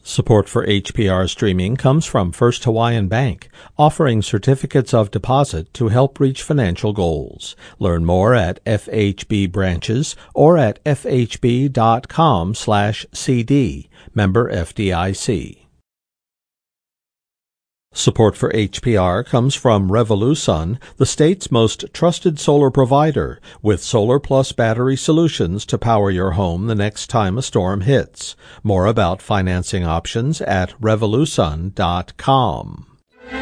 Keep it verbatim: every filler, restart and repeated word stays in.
Support for H P R streaming comes from First Hawaiian Bank, offering certificates of deposit to help reach financial goals. Learn more at F H B branches or at f h b dot com slash c d. Member F D I C. Support for H P R comes from Revolusun, the state's most trusted solar provider, with Solar Plus battery solutions to power your home the next time a storm hits. More about financing options at revolusun dot com.